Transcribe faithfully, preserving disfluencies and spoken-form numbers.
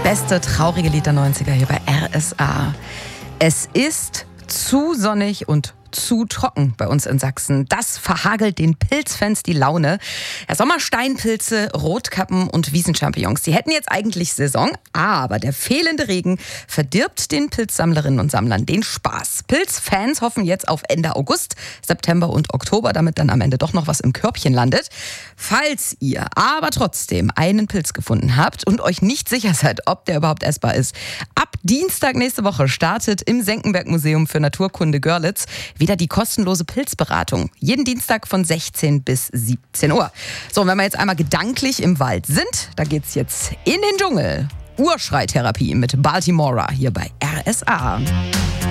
beste traurige Lied der neunziger hier bei R S A. Es ist zu sonnig und zu trocken bei uns in Sachsen. Das verhagelt den Pilzfans die Laune. Ja, Sommersteinpilze, Rotkappen und Wiesenchampignons, die hätten jetzt eigentlich Saison, aber der fehlende Regen verdirbt den Pilzsammlerinnen und Sammlern den Spaß. Pilzfans hoffen jetzt auf Ende August, September und Oktober, damit dann am Ende doch noch was im Körbchen landet. Falls ihr aber trotzdem einen Pilz gefunden habt und euch nicht sicher seid, ob der überhaupt essbar ist, ab Dienstag nächste Woche startet im Senckenberg-Museum für Naturkunde Görlitz wieder die kostenlose Pilzberatung. Jeden Dienstag von sechzehn bis siebzehn Uhr. So, und wenn wir jetzt einmal gedanklich im Wald sind, da geht's jetzt in den Dschungel. Urschreitherapie mit Baltimora hier bei R S A.